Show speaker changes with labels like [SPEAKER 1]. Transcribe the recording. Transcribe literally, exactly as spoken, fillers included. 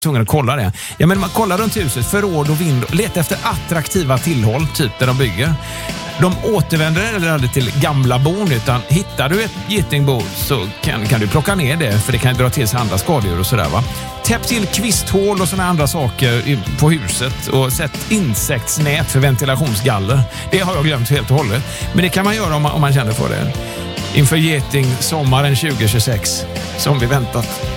[SPEAKER 1] tvungen att kolla det. Ja, men man kollar runt huset, förråd och vind, leta efter attraktiva tillhåll, typ där de bygger. De återvänder eller aldrig till gamla bon, utan hittar du ett getingbo så kan, kan du plocka ner det, för det kan dra till sig andra skadedjur och sådär, va. Täpp till kvisthål och sådana andra saker i, på huset, och sätt insektsnät för ventilationsgaller. Det har jag glömt helt och hållet. Men det kan man göra om man, om man känner för det. Inför geting sommaren tjugo tjugosex, som vi väntat.